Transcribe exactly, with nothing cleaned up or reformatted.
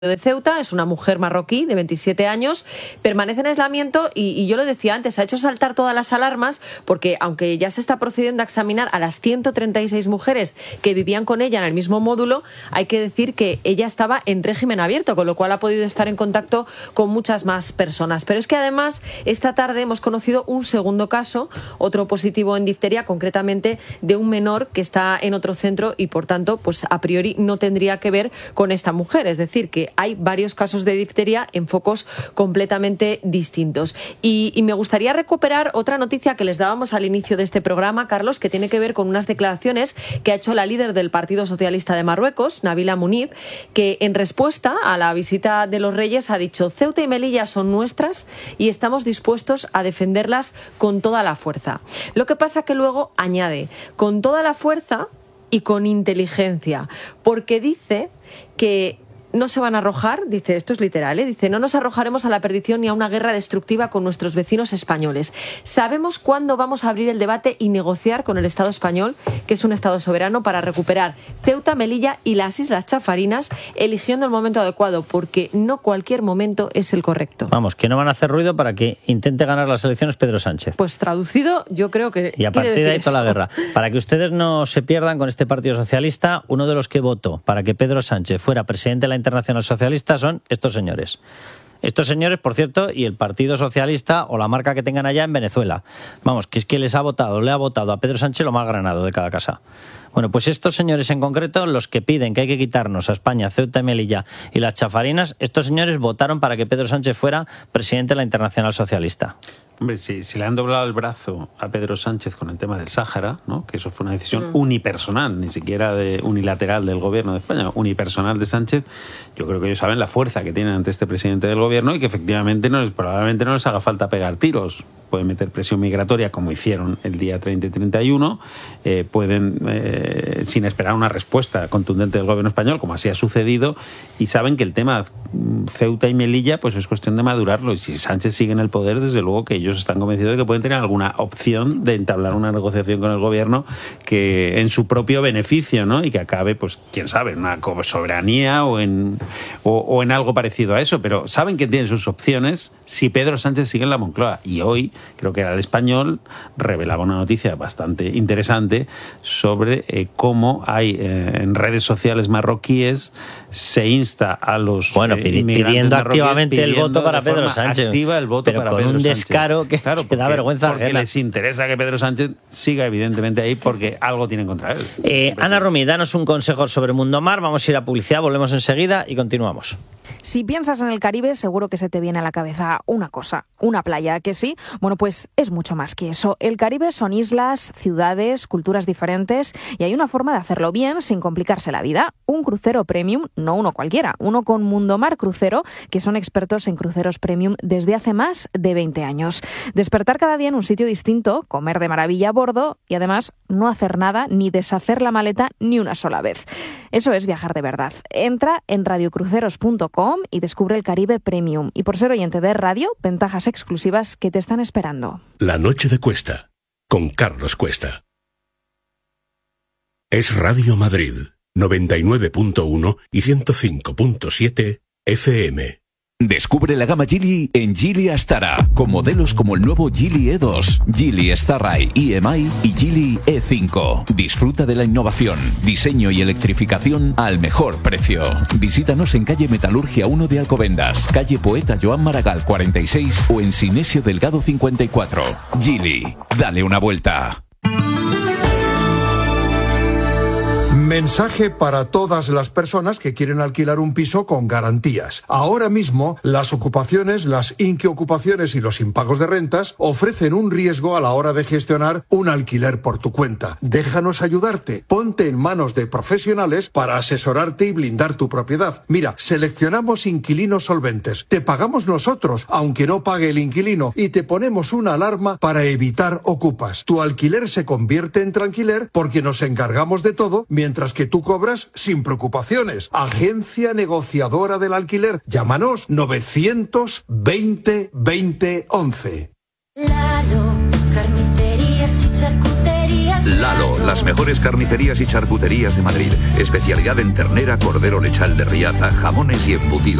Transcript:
de Ceuta, es una mujer marroquí de veintisiete años, permanece en aislamiento y, y yo lo decía antes, ha hecho saltar todas las alarmas porque aunque ya se está procediendo a examinar a las ciento treinta y seis mujeres que vivían con ella en el mismo módulo, hay que decir que ella estaba en régimen abierto, con lo cual ha podido estar en contacto con muchas más personas. Pero es que además esta tarde hemos conocido un segundo caso, otro positivo en difteria, concretamente de un menor que está en otro centro y por tanto pues a priori no tendría que ver con esta mujer, es decir que hay varios casos de difteria en focos completamente distintos. Y, y me gustaría recuperar otra noticia que les dábamos al inicio de este programa, Carlos, que tiene que ver con unas declaraciones que ha hecho la líder del Partido Socialista de Marruecos, Nabila Munib, que en respuesta a la visita de los Reyes ha dicho: Ceuta y Melilla son nuestras y estamos dispuestos a defenderlas con toda la fuerza. Lo que pasa que luego añade, con toda la fuerza y con inteligencia, porque dice que no se van a arrojar, dice, esto es literal, ¿eh? Dice, no nos arrojaremos a la perdición ni a una guerra destructiva con nuestros vecinos españoles. Sabemos cuándo vamos a abrir el debate y negociar con el Estado español, que es un Estado soberano, para recuperar Ceuta, Melilla y las Islas Chafarinas, eligiendo el momento adecuado, porque no cualquier momento es el correcto. Vamos, que no van a hacer ruido para que intente ganar las elecciones Pedro Sánchez. Pues traducido, yo creo que y a partir de ahí toda la guerra. Para que ustedes no se pierdan con este Partido Socialista, uno de los que votó para que Pedro Sánchez fuera presidente de la Internacional Socialista son estos señores. Estos señores, por cierto, y el Partido Socialista o la marca que tengan allá en Venezuela. Vamos, que es que les ha votado, le ha votado a Pedro Sánchez lo más granado de cada casa. Bueno, pues estos señores en concreto, los que piden que hay que quitarnos a España, Ceuta y Melilla y las Chafarinas, estos señores votaron para que Pedro Sánchez fuera presidente de la Internacional Socialista. Hombre, si, si le han doblado el brazo a Pedro Sánchez con el tema del Sáhara, ¿no? Que eso fue una decisión mm. unipersonal, ni siquiera de unilateral del gobierno de España, unipersonal de Sánchez, yo creo que ellos saben la fuerza que tienen ante este presidente del gobierno y que efectivamente no les, probablemente no les haga falta pegar tiros. Pueden meter presión migratoria como hicieron el día treinta y treinta y uno, eh, pueden, eh, sin esperar una respuesta contundente del gobierno español, como así ha sucedido, y saben que el tema Ceuta y Melilla pues es cuestión de madurarlo, y si Sánchez sigue en el poder, desde luego que ellos están convencidos de que pueden tener alguna opción de entablar una negociación con el gobierno que en su propio beneficio, ¿no? Y que acabe, pues, quién sabe, en una soberanía o en, o, o en algo parecido a eso, pero saben que tienen sus opciones si Pedro Sánchez sigue en la Moncloa. Y hoy, creo que era el Español, revelaba una noticia bastante interesante sobre eh, cómo hay eh, en redes sociales marroquíes se insta a los bueno, eh, pidiendo activamente pidiendo el voto para Pedro Sánchez, activa el voto pero para con Pedro un Sánchez. descaro que, claro, que porque, da vergüenza porque ajena. Les interesa que Pedro Sánchez siga evidentemente ahí porque algo tienen contra él. Eh, Ana Romy, danos un consejo sobre Mundo Mar. Vamos a ir a publicidad, volvemos enseguida y continuamos. Si piensas en el Caribe, seguro que se te viene a la cabeza una cosa, una playa, ¿que sí? Bueno, pues es mucho más que eso. El Caribe son islas, ciudades, culturas diferentes y hay una forma de hacerlo bien sin complicarse la vida. Un crucero premium, no uno cualquiera, uno con Mundo Mar Crucero, que son expertos en cruceros premium desde hace más de veinte años. Despertar cada día en un sitio distinto, comer de maravilla a bordo y además no hacer nada ni deshacer la maleta ni una sola vez. Eso es viajar de verdad. Entra en radiocruceros punto com y descubre el Caribe Premium. Y por ser oyente de radio, ventajas exclusivas que te están esperando. La noche de Cuesta, con Carlos Cuesta. Es Radio Madrid, noventa y nueve punto uno y ciento cinco punto siete F M. Descubre la gama Geely en Geely Astara, con modelos como el nuevo Geely E dos, Geely Starray E M I y Geely E cinco. Disfruta de la innovación, diseño y electrificación al mejor precio. Visítanos en calle Metalurgia uno de Alcobendas, calle Poeta Joan Maragall cuarenta y seis o en Sinesio Delgado cincuenta y cuatro. Geely, dale una vuelta. Mensaje para todas las personas que quieren alquilar un piso con garantías. Ahora mismo, las ocupaciones, las inquiocupaciones y los impagos de rentas ofrecen un riesgo a la hora de gestionar un alquiler por tu cuenta. Déjanos ayudarte. Ponte en manos de profesionales para asesorarte y blindar tu propiedad. Mira, seleccionamos inquilinos solventes. Te pagamos nosotros, aunque no pague el inquilino, y te ponemos una alarma para evitar ocupas. Tu alquiler se convierte en tranquiler porque nos encargamos de todo mientras que tú cobras sin preocupaciones. Agencia negociadora del alquiler. Llámanos novecientos veinte veinte once. Lalo, carnicerías y charcuterías. Lalo, las mejores carnicerías y charcuterías de Madrid. Especialidad en ternera, cordero lechal de Riaza, jamones y embutidos.